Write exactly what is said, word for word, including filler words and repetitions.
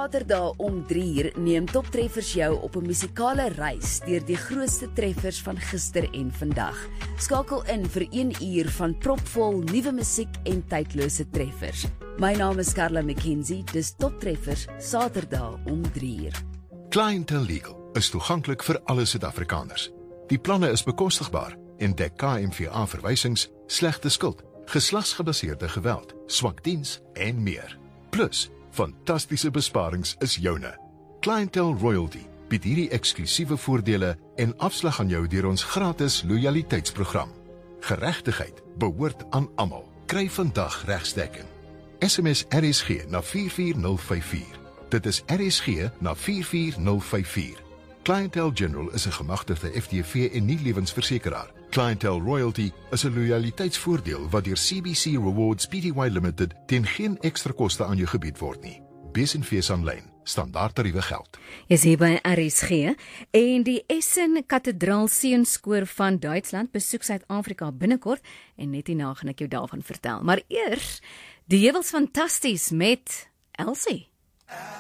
Saterdag om drie uur neem Toptreffers jou op 'n musikale reis deur die grootste treffers van gister en vandag. Skakel in vir een uur van propvol nuwe musiek en tydlose treffers. My naam is Carla McKenzie, dis Toptreffers Saterdag om drie uur. Clientele Legal is toeganklik vir alle Suid-Afrikaners. Die planne is bekostigbaar en dek K M V A verwysings, slegte skuld, geslagsgebaseerde geweld, swak diens en meer. Plus, fantastiese besparings is joune. Clientele Royalty bied hierdie eksklusiewe voordele en afslag aan jou deur ons gratis loyaliteitsprogram. Geregtigheid behoort aan almal. Kry vandag regsdekking. S M S R S G na vier vier nul vyf vier. Dit is R S G na vier vier nul vyf vier. Clientele General is 'n gemagtigde F T V en nie lewensversekeraar. Clientele Royalty is 'n loyaliteitsvoordeel wat deur C B C Rewards Pty Limited teen geen ekstra koste aan jou gebied word nie. Bees en fees aanlyn. Standaard tariewe geld. Is hier by R S G en die Essen Kathedraal Seunskoor van Duitsland besoek Suid-Afrika binnekort en net hierna gaan ek jou daarvan vertel. Maar eers, die heuwels fantasties met Elsie.